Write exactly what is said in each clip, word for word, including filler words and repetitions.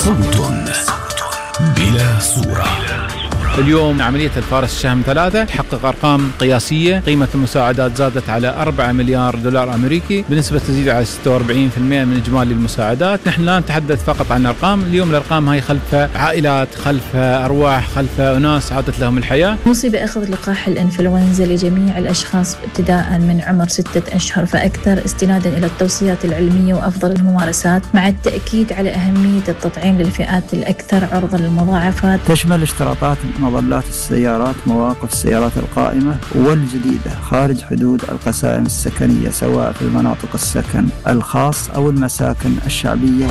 صوت بلا صورة. اليوم عملية الفارس الشهم ثلاثة تحقق أرقام قياسية. قيمة المساعدات زادت على أربعة مليار دولار أمريكي بنسبة تزيد على ستة وأربعين بالمئة من إجمالي المساعدات. نحن لا نتحدث فقط عن أرقام، اليوم الأرقام هاي خلفها عائلات، خلفها أرواح، خلفها أناس عادت لهم الحياة. مصيبة أخذ لقاح الإنفلونزا لجميع الأشخاص ابتداء من عمر ستة أشهر فأكثر، استنادا إلى التوصيات العلمية وأفضل الممارسات، مع التأكيد على أهمية التطعيم للفئات الأكثر عرضة للمضاعفات. تشمل اشتراطات مظلات السيارات، مواقف السيارات القائمة والجديدة خارج حدود القسائم السكنية، سواء في المناطق السكن الخاص أو المساكن الشعبية.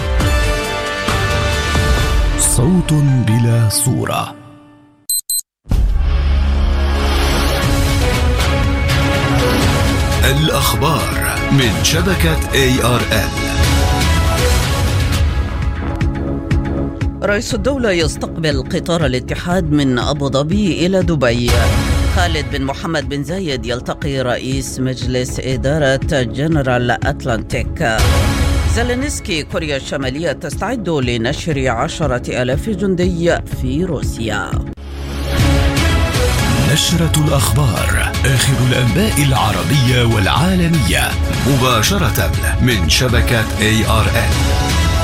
صوت بلا صورة. الأخبار من شبكة إيه آر إل. رئيس الدولة يستقبل قطار الاتحاد من أبو ظبي إلى دبي. خالد بن محمد بن زايد يلتقي رئيس مجلس إدارة جنرال أتلانتيك. زيلينسكي كوريا الشمالية تستعد لنشر عشرة آلاف جندي في روسيا. نشرة الأخبار، آخر الأنباء العربية والعالمية مباشرة من شبكة إيه آر إل.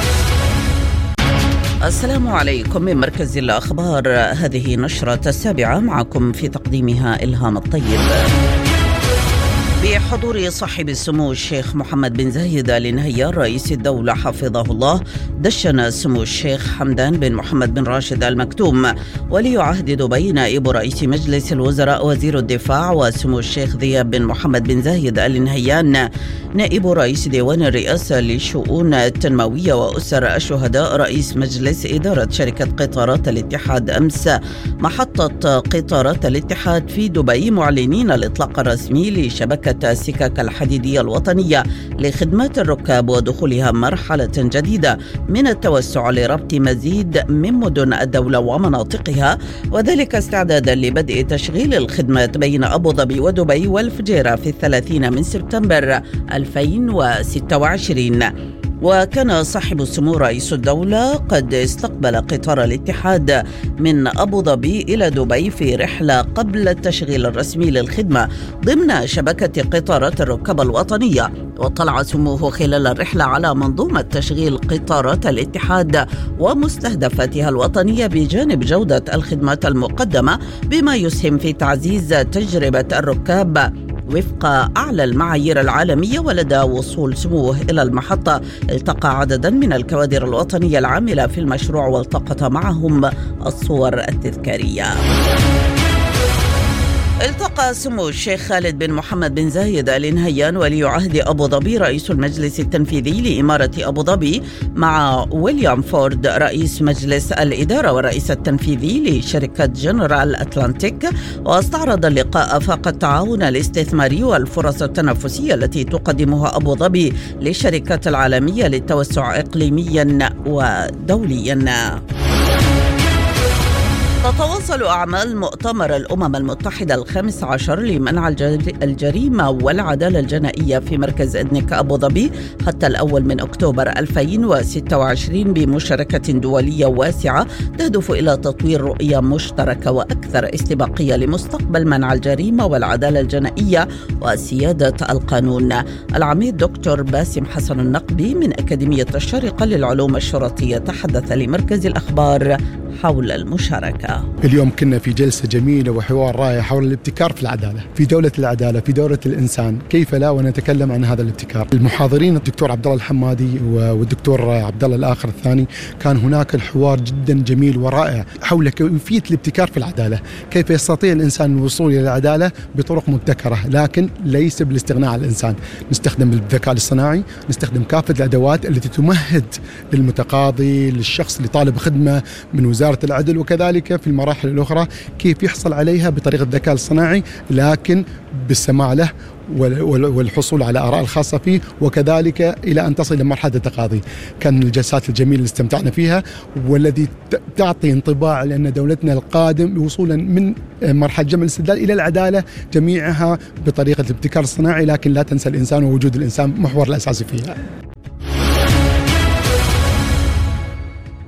السلام عليكم من مركز الأخبار، هذه نشرة السابعة، معكم في تقديمها إلهام الطيب. بحضور صاحب السمو الشيخ محمد بن زايد آل نهيان رئيس الدولة حفظه الله، دشن سمو الشيخ حمدان بن محمد بن راشد آل مكتوم ولي عهد دبي نائب رئيس مجلس الوزراء وزير الدفاع، وسمو الشيخ ذياب بن محمد بن زايد آل نهيان نائب رئيس ديوان الرئاسة للشؤون التنموية وأسر الشهداء رئيس مجلس إدارة شركة قطارات الاتحاد أمس محطة قطارات الاتحاد في دبي، معلنين الإطلاق الرسمي لشبكة السكك الحديدية الوطنية لخدمات الركاب ودخولها مرحلة جديدة من التوسع لربط مزيد من مدن الدولة ومناطقها، وذلك استعدادا لبدء تشغيل الخدمات بين أبو ظبي ودبي والفجيرة في الثلاثين من سبتمبر ألفين وستة وعشرين. وكان صاحب السمو رئيس الدولة قد استقبل قطار الاتحاد من أبو ظبي إلى دبي في رحلة قبل التشغيل الرسمي للخدمة ضمن شبكة قطارات الركاب الوطنية. وطلع سموه خلال الرحلة على منظومة تشغيل قطارات الاتحاد ومستهدفاتها الوطنية بجانب جودة الخدمات المقدمة، بما يسهم في تعزيز تجربة الركاب وفق أعلى المعايير العالمية. ولدى وصول سموه إلى المحطة التقى عددا من الكوادر الوطنية العاملة في المشروع والتقط معهم الصور التذكارية. التقى سمو الشيخ خالد بن محمد بن زايد آل نهيان ولي عهد أبو ظبي رئيس المجلس التنفيذي لإمارة أبو ظبي مع ويليام فورد رئيس مجلس الإدارة والرئيس التنفيذي لشركة جنرال أتلانتيك، واستعرض اللقاء آفاق التعاون الاستثماري والفرص التنافسية التي تقدمها أبو ظبي للشركات العالمية للتوسع إقليميا ودوليا. تتواصل أعمال مؤتمر الأمم المتحدة الخامس عشر لمنع الجريمة والعدالة الجنائية في مركز إدنك أبو ظبي حتى الأول من أكتوبر ألفين وستة وعشرين بمشاركة دولية واسعة تهدف إلى تطوير رؤية مشتركة وأكثر استباقية لمستقبل منع الجريمة والعدالة الجنائية وسيادة القانون. العميد دكتور باسم حسن النقبي من أكاديمية الشارقة للعلوم الشرطية تحدث لمركز الأخبار حول المشاركة. اليوم كنا في جلسة جميلة وحوار رائع حول الابتكار في العدالة، في دولة العدالة، في دولة الإنسان، كيف لا ونتكلم عن هذا الابتكار. المحاضرين الدكتور عبد الله الحمادي والدكتور عبد الله الآخر الثاني، كان هناك الحوار جدا جميل ورائع حول كيفية الابتكار في العدالة، كيف يستطيع الإنسان الوصول إلى العدالة بطرق مبتكرة، لكن ليس بالاستغناء عن الإنسان. نستخدم الذكاء الاصطناعي، نستخدم كافة الأدوات التي تمهد للمتقاضي، للشخص اللي طالب خدمة من وزارة العدل، وكذلك في المراحل الأخرى كيف يحصل عليها بطريقة الذكاء الصناعي، لكن بالسماع له والحصول على آراء الخاصة فيه، وكذلك إلى أن تصل إلى مرحلة التقاضي. كان من الجلسات الجميلة اللي استمتعنا فيها، والذي تعطي انطباع لأن دولتنا القادم وصولا من مرحلة جمع الاستدلال إلى العدالة جميعها بطريقة الابتكار الصناعي، لكن لا تنسى الإنسان ووجود الإنسان محور الأساسي فيها.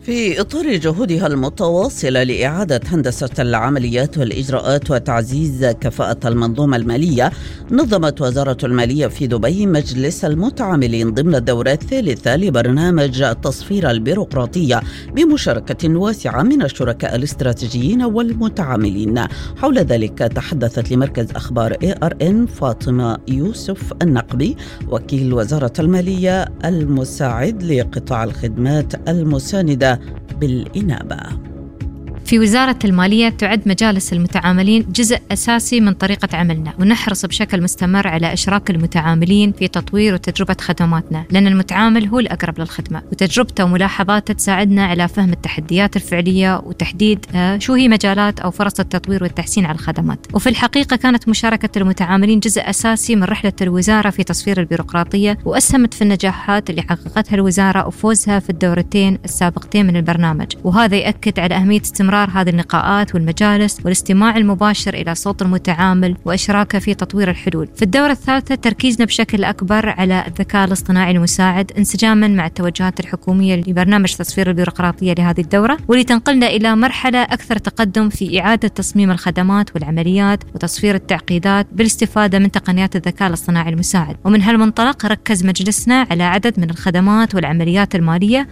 في إطار جهودها المتواصلة لإعادة هندسة العمليات والإجراءات وتعزيز كفاءة المنظومة المالية، نظمت وزارة المالية في دبي مجلس المتعاملين ضمن الدورة الثالثة لبرنامج تصفير البيروقراطية بمشاركة واسعة من الشركاء الاستراتيجيين والمتعاملين. حول ذلك تحدثت لمركز أخبار إيه آر إن فاطمة يوسف النقبي وكيل وزارة المالية المساعد لقطاع الخدمات المساندة بالإنابة. في وزارة المالية تعد مجالس المتعاملين جزء أساسي من طريقة عملنا، ونحرص بشكل مستمر على إشراك المتعاملين في تطوير وتجربة خدماتنا، لأن المتعامل هو الأقرب للخدمة، وتجربته وملاحظاته تساعدنا على فهم التحديات الفعلية وتحديد شو هي مجالات أو فرص التطوير والتحسين على الخدمات. وفي الحقيقة كانت مشاركة المتعاملين جزء أساسي من رحلة الوزارة في تصفير البيروقراطية، وأسهمت في النجاحات اللي حققتها الوزارة وفوزها في الدورتين السابقتين من البرنامج. وهذا يأكد على أهمية استمرار هذه اللقاءات والمجالس والاستماع المباشر إلى صوت المتعامل وإشراكه في تطوير الحلول. في الدورة الثالثة تركيزنا بشكل أكبر على الذكاء الاصطناعي المساعد انسجاما مع التوجهات الحكومية لبرنامج تصفير البيروقراطية لهذه الدورة، واللي تنقلنا إلى مرحلة أكثر تقدم في إعادة تصميم الخدمات والعمليات وتصفير التعقيدات بالاستفادة من تقنيات الذكاء الاصطناعي المساعد. ومن هالمنطلق ركز مجلسنا على عدد من الخدمات والعمليات المالية.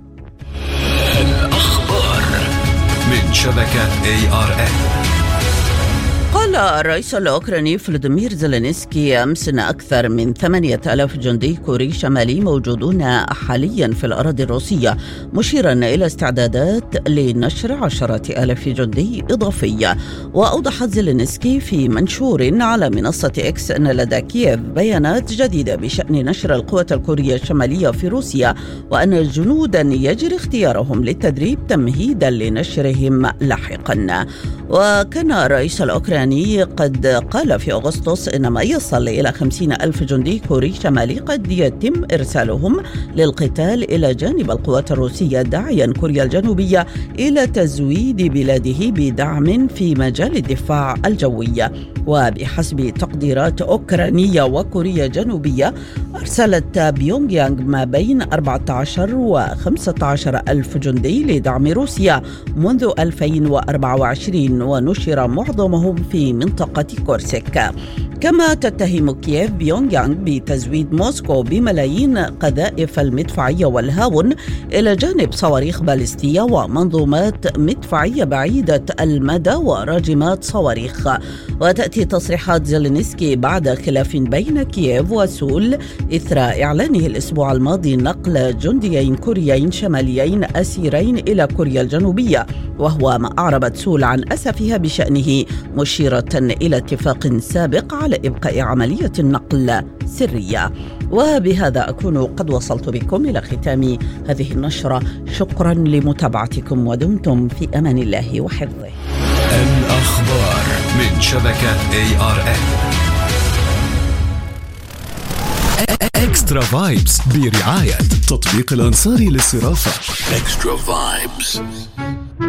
من شبكة إيه آر إن. قال الرئيس الأوكراني فلاديمير زيلينسكي أمس أن أكثر من ثمانية آلاف جندي كوري شمالي موجودون حاليا في الأراضي الروسية، مشيرا إلى استعدادات لنشر عشرة آلاف جندي إضافية. وأوضح زيلينسكي في منشور على منصة إكس أن لدى كييف بيانات جديدة بشأن نشر القوات الكورية الشمالية في روسيا، وأن جنودا يجري اختيارهم للتدريب تمهيدا لنشرهم لاحقا. وكان الرئيس الأوكراني قد قال في أغسطس إن ما يصل إلى خمسين ألف جندي كوري شمالي قد يتم إرسالهم للقتال إلى جانب القوات الروسية، داعيا كوريا الجنوبية إلى تزويد بلاده بدعم في مجال الدفاع الجوي. وبحسب تقديرات أوكرانية وكوريا الجنوبية أرسلت بيونغ يانغ ما بين أربعة عشر وخمسة عشر ألف جندي لدعم روسيا منذ ألفين وأربعة وعشرين، ونشر معظمهم في منطقة كورسك. كما تتهم كييف بيونغ يانغ بتزويد موسكو بملايين قذائف المدفعية والهاون إلى جانب صواريخ باليستية ومنظومات مدفعية بعيدة المدى وراجمات صواريخ. وتأتي تصريحات زيلينسكي بعد خلاف بين كييف وسول إثر إعلانه الأسبوع الماضي نقل جنديين كوريين شماليين أسيرين إلى كوريا الجنوبية، وهو ما أعربت سول عن أسفها بشأنه، مشيرة إلى اتفاق سابق على إبقاء عملية النقل سرية. وبهذا أكون قد وصلت بكم إلى ختام هذه النشرة. شكرا لمتابعتكم ودمتم في أمان الله وحفظه. الأخبار من شبكة إيه آر إن. إكسترا فايبس برعاية تطبيق الأنصاري للصرافة. إكسترا فايبس.